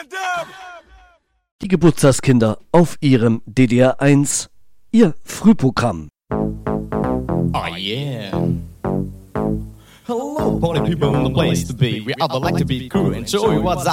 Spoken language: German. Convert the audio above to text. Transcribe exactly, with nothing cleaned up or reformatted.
Die Geburtstagskinder auf ihrem D D R eins, ihr Frühprogramm. Oh yeah. Hello, party people in the place to be. We are the like to be crew and show you what's